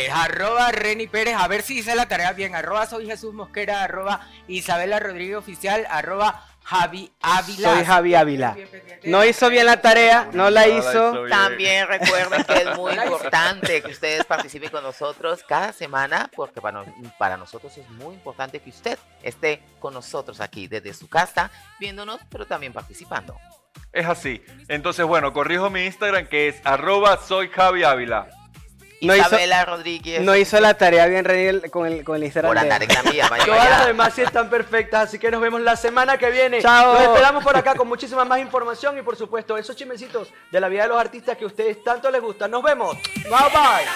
Pérez, arroba Reni Pérez, a ver si hice la tarea bien, arroba Soy Jesús Mosquera, arroba Isabela Rodríguez Oficial, arroba Javi Ávila. Soy Javi Ávila. No hizo bien la tarea, no la hizo. También recuerden que es muy importante que ustedes participen con nosotros cada semana, porque para nosotros es muy importante que usted esté con nosotros aquí desde su casa, viéndonos, pero también participando. Es así. Entonces, bueno, corrijo mi Instagram que es @soy Javi Ávila. Isabela Rodríguez. No hizo la tarea bien, Reni, con el Instagram. Por andar en la mía, vaya Todas allá. las demás sí están perfectas, así que nos vemos la semana que viene. Chao. Nos esperamos por acá con muchísima más información y por supuesto esos chismecitos de la vida de los artistas que a ustedes tanto les gustan. Nos vemos. Bye bye.